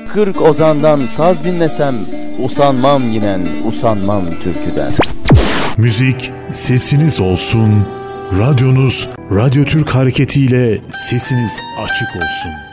40 ozandan saz dinlesem, usanmam yinen, usanmam türküden. Müzik sesiniz olsun, radyonuz Radyo Türk hareketiyle sesiniz açık olsun.